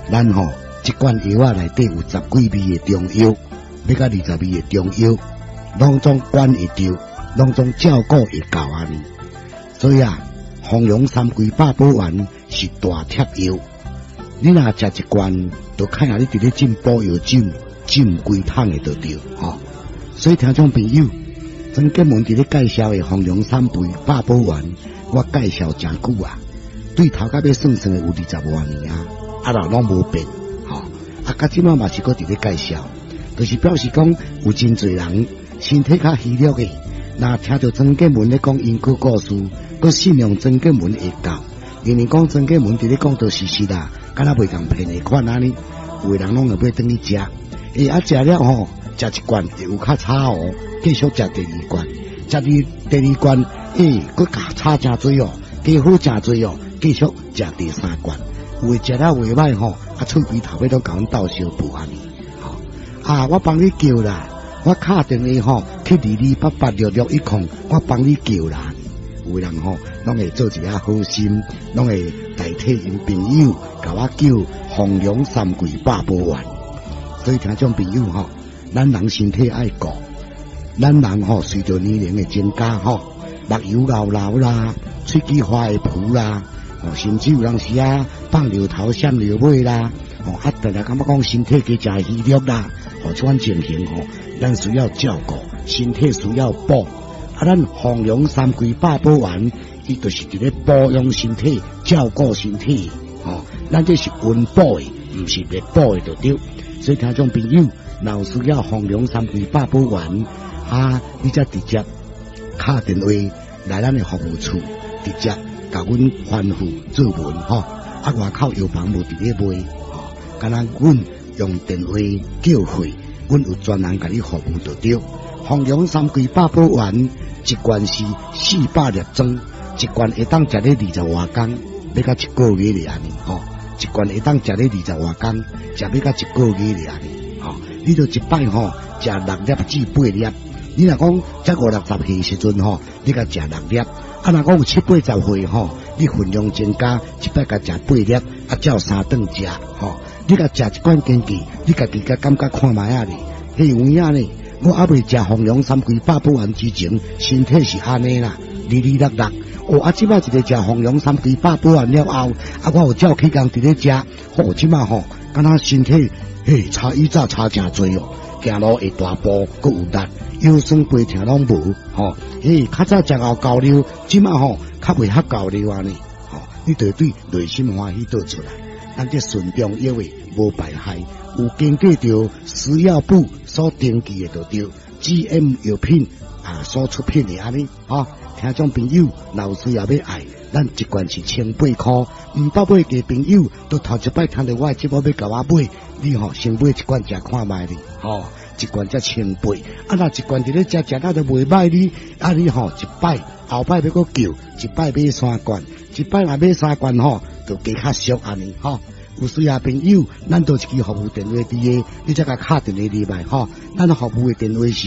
咱吼一罐药啊内底有10几味的中药，要到20味的中药，拢总管会着，拢总照顾会到安尼。所以啊，丰荣三桂八宝丸是大贴药。你若食一罐，就看下你伫咧浸补药浸规桶的就对吼。所以听众朋友，曾建文伫咧介绍的丰荣三桂八宝丸，我介绍真久啊，对头甲要算算的有20多年啊，啊若拢无变吼。啊，甲即摆嘛是搁伫咧介绍，就是表示讲有真侪人身体较虚弱的，若听到曾建文咧讲因果故事，搁信用曾建文会教，因为讲曾建文伫咧讲到事实啦。敢若袂共骗的款安尼，有的人拢会买转去食，啊食了吼，食一罐会有较差哦，继续食第二罐，食第二罐，佫差真多哦，加好真多哦，继续食第三罐，有的食了袂歹吼，啊喙边头尾都甲阮斗相补安尼，吼啊我帮你叫啦，我敲电话吼去22886610，我帮你叫啦。有的人吼，拢会做一下好心，拢会代替因朋友，甲我叫丰荣三桂八宝丸。所以听众朋友吼，咱人身体爱顾，咱人吼随着年龄的增加吼，目睭老啦，喙齿花会浮啦，甚至有人时啊放尿头闪尿尾啦，啊，大家感觉讲身体加真虚弱啦，这款情形吼，咱需要照顾，身体需要补。啊，咱丰荣三桂八宝丸，伊就是伫咧保养身体、照顾身体，咱这是温补的，毋是热补的，就对。所以听众朋友，若需要丰荣三桂八宝丸，你则直接敲电话来咱的服务处，直接甲阮吩咐做文外口药房无伫咧卖，敢若阮用电话叫货，阮有专人甲你服务就对。丰荣三桂八宝丸。一罐是400粒装，一罐会当食咧20外天，要到1个月咧安尼一罐会当食咧20外天，食要到1个月咧安尼你就一摆食6粒至8粒。你若讲才50-60岁时阵你甲食6粒，若讲有70-80岁你分量增加，一摆甲食8粒，照3顿食你甲食一罐坚记，你家己甲感觉看卖啊咧，有影咧。我还未食丰荣三桂八宝丸之前，身体是安尼啦，2-2-6-6。即摆一个食丰荣三桂八宝丸了后，我有照起工伫咧食，即摆敢若身体差以早差真多哦，行路会大步，佮有力，腰酸背痛拢无较早食熬高粱，即摆较袂遐高粱安尼你就对内心欢喜倒出来。咱这顺中药的无败害，有经过着食药部所登记的就对 GM 药品所出品的安尼听众朋友若需要要爱，咱一罐是1800块，毋捌买嘅朋友都头一摆听到我的节目要甲我买，你先买一罐食看卖哩一罐才1800，若一罐伫咧食到都袂歹哩，你一摆后摆要搁叫，一摆买3罐，一摆若买3罐就加较俗安尼有需要朋友，咱都一支服务电话伫个，你才甲敲电话入来咱服务的电话是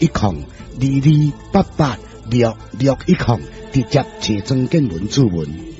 22886610，22886610，直接找曾建文主文。